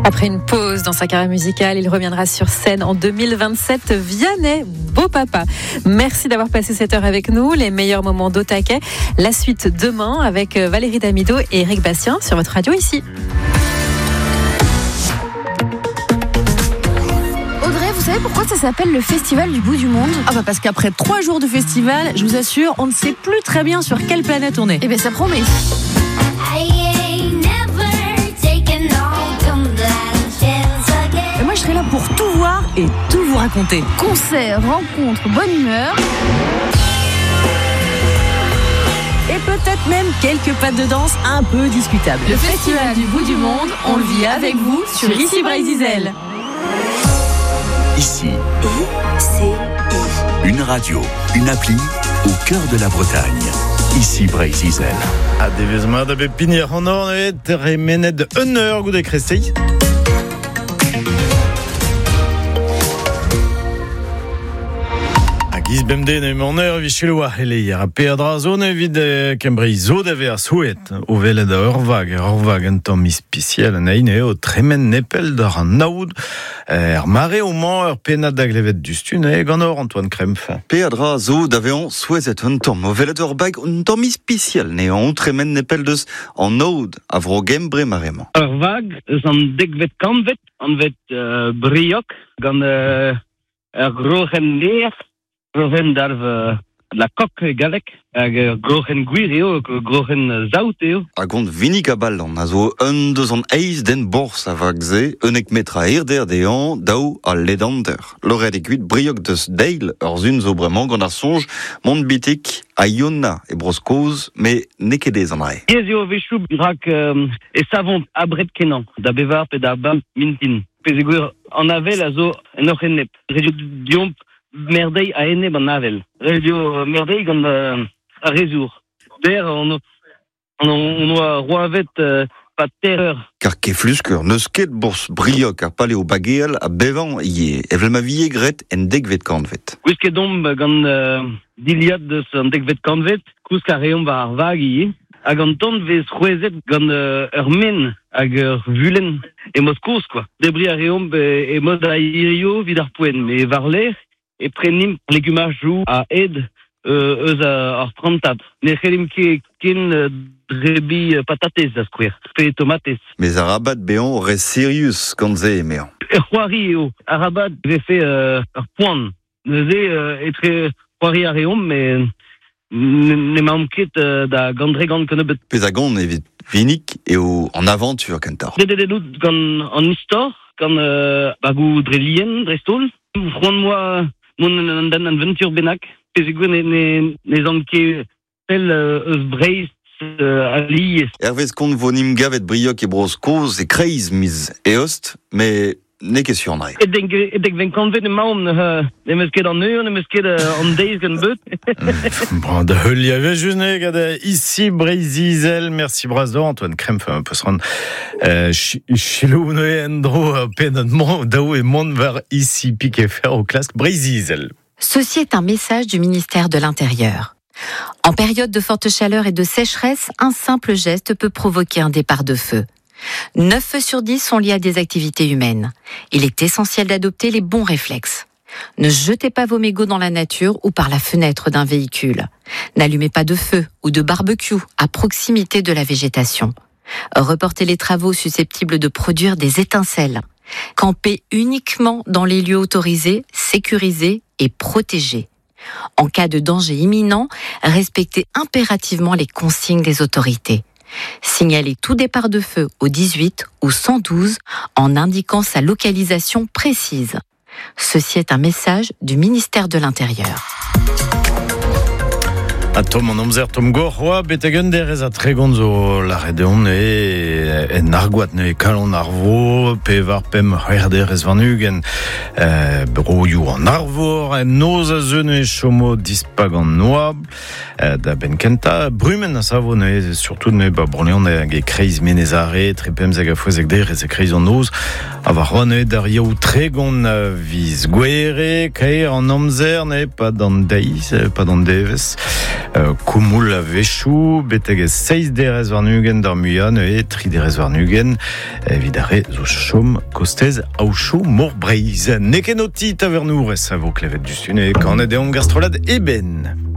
Après une pause dans sa carrière musicale, il reviendra sur scène en 2027. Vianney, beau papa. Merci d'avoir passé cette heure avec nous. Les meilleurs moments d'Au-Taquet. La suite demain avec Valérie Damido et Eric Bastien sur votre radio ici. Audrey, vous savez pourquoi ça s'appelle le Festival du bout du monde ? Ah bah parce qu'après 3 jours de festival, je vous assure, on ne sait plus très bien sur quelle planète on est. Eh bien ça promet. Et moi je serai là pour tout voir et tout vous raconter. Concerts, rencontres, bonne humeur. Et peut-être même quelques pas de danse un peu discutables. Le Festival du bout du monde, on le vit avec vous sur Ici Bray-Zizel. Ici, une radio, une appli au cœur de la Bretagne. Ici Bray-Zizel. A devezma da bepinier an ornet remenet un eur goude krestei. Giz bemden em an eur vicheloa hele a perdra zone vid kembrei zo da ver souet o velet da urvag un tamm ispiciel an aine o tremen nepel d'ar an naoud mare o man penad da glevet dustun gant or Antoine Krempf. Perdra zo da vean souezet un tamm o velet urbag un tamm ispiciel ne an tremen nepel deus an naoud a vro gembre maremañ. Urvag eus an degvet kanvet an vet briok gant grochen leer grochen d'arv la kok galek hag grochen gwir eo, grochen zaout eo. A gont vinnig a ballan a zo un deus an eiz den bors a vag ze unek metra erder dean daou a ledanter. Loret e kuit briok deus deil ur zun zo bremañ gant ar sonj mont bitik a Ionna e bros koz, me ne kedez an ae. Yez eo vechou rak e savont abret kenan da bevar pe da bam mintin. Peze gwir an avel a zo en oc'h ennep. Redio diomp merdei a enne ban avel. Radio merdei gant a rezour. Der on oa roavet pa terreur. Kar ke fluskur neus ket bors briok ar pale o bageel a bevan ie. Evel ma vie gret en degvet kanvet. Kousket domp gant diliad deus an degvet kanvet, kousk a reomp war ar vag ie. Hag an tont vez c'hwezet gant ur men hag ur vulen e moz kouz, quoi. Debri a reomp e moz a irio vid ar poen, me var ler e prenim legumaj jou a ed eus ar trantad. Ne c'helim ken drebi patatez da skouer, pe tomatez. Mez a rabat bean res serius gant ze emean. C'hoari eo, a rabat vefe ur poan. Neuze etre c'hoari a reomp, me ne m'am ket da gandre gant kenebet. Pez a gant evit vinnig eo an aventur kentar. Dededout gant an istor, gant bagou dre lien, dre stol. Fron moa mon an aventur benak. Pez e gwen ne zan ket pel eus breiz a liez. Hervez kont vonim gavet briok e bros koz e kreiz miz e ost, me ne ket sur an ae. Edek ven kanvet e maon, ne meus ket an eur, ne meus ket an deiz gant beut. Bon, da heul liave june gada Ici Bray-Zizel. Merci Brasdo, Antoine Krempf un peu se rendre chilou noe endro penadement daou e mont var Ici pique fer au clask Bray-Zizel. Ceci est un message du ministère de l'Intérieur. En période de forte chaleur et de sécheresse, un simple geste peut provoquer un départ de feu. 9 feux sur 10 sont liés à des activités humaines. Il est essentiel d'adopter les bons réflexes. Ne jetez pas vos mégots dans la nature ou par la fenêtre d'un véhicule. N'allumez pas de feu ou de barbecue à proximité de la végétation. Reportez les travaux susceptibles de produire des étincelles. Campez uniquement dans les lieux autorisés, sécurisés et protégés. En cas de danger imminent, respectez impérativement les consignes des autorités. Signalez tout départ de feu au 18 ou 112 en indiquant sa localisation précise. Ceci est un message du ministère de l'Intérieur. A tom an amzer tom gorroa betagen derez a tregon zo la redeon en argoat ne kalon arvo pe var pem herderez vanugen brouillou an arvor en noz a zeune chomo dispag an noab da ben kenta brumen a savo ne surtout ne ba brolion ge kreiz menezare trepem zeg a fouezeg derez e kreiz an noz a var ronne dar yaou tregon viz gwere kaer an amzer ne pas dan deiz pas dan deves Kumul a vechou, beteg 6 derez war nugen d'ar muian et 3 derez war nugen. Evidare zo chom kostez au chou mor breiz. Nekenoti tavernour et sa vo klevet du stune, kanet e on gastrolad eben.